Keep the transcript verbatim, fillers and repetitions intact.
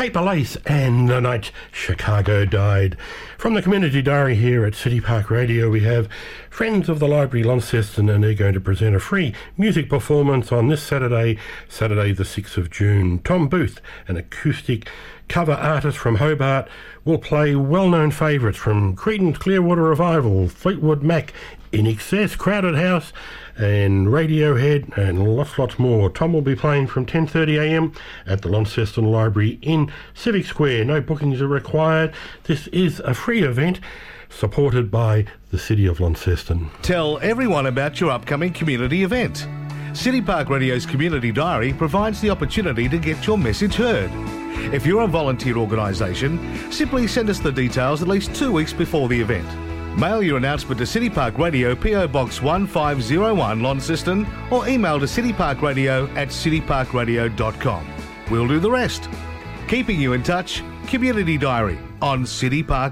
Paper Lace and The Night Chicago Died. From the Community Diary here at City Park Radio, we have Friends of the Library Launceston, and they're going to present a free music performance on this Saturday, Saturday the sixth of June. Tom Booth, an acoustic cover artist from Hobart, will play well-known favourites from Creedence Clearwater Revival, Fleetwood Mac, In Excess, Crowded House, and Radiohead, and lots, lots more. Tom will be playing from ten thirty a m at the Launceston Library in Civic Square. No bookings are required. This is a free event supported by the City of Launceston. Tell everyone about your upcoming community event. City Park Radio's Community Diary provides the opportunity to get your message heard. If you're a volunteer organisation, simply send us the details at least two weeks before the event. Mail your announcement to City Park Radio, P O Box one five zero one, Launceston, or email to cityparkradio at cityparkradio dot com. We'll do the rest. Keeping you in touch, Community Diary on City Park